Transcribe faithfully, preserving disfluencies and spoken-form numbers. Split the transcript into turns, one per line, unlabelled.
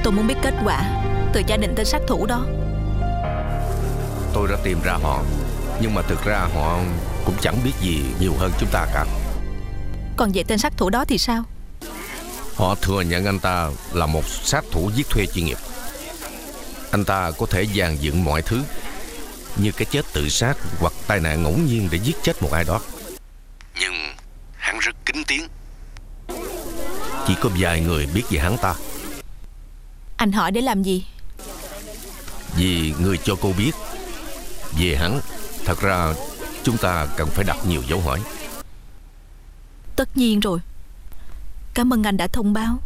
Tôi muốn biết kết quả từ gia đình tên sát thủ đó.
Tôi đã tìm ra họ, nhưng mà thực ra họ cũng chẳng biết gì nhiều hơn chúng ta cả.
Còn về tên sát thủ đó thì sao?
Họ thừa nhận anh ta là một sát thủ giết thuê chuyên nghiệp. Anh ta có thể dàn dựng mọi thứ, như cái chết tự sát hoặc tai nạn ngẫu nhiên để giết chết một ai đó. Nhưng hắn rất kín tiếng. Chỉ có vài người biết về hắn ta.
Anh hỏi để làm gì?
Vì người cho cô biết. Về hắn, thật ra chúng ta cần phải đặt nhiều dấu hỏi.
Tất nhiên rồi. Cảm ơn anh đã thông báo.